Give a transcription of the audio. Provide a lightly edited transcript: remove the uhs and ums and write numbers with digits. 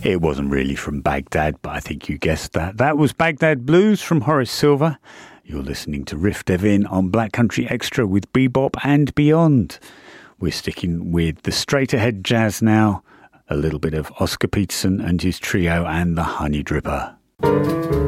It wasn't really from Baghdad, but I think you guessed that. That was Baghdad Blues from Horace Silver. You're listening to Riff Devin on Black Country Extra with Bebop and Beyond. We're sticking with the straight ahead jazz now. A little bit of Oscar Peterson and his trio and the Honey Dripper.